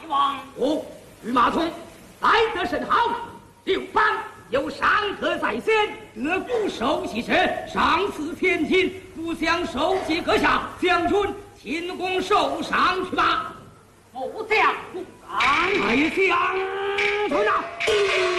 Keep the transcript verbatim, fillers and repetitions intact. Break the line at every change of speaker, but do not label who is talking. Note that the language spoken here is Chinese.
王。
哦，御马通来得甚好，刘邦有上客在先，得不受喜事，上赐千金，不想受祭阁下，将军进宫受赏去吧。
不将不敢。
哎，将军啊！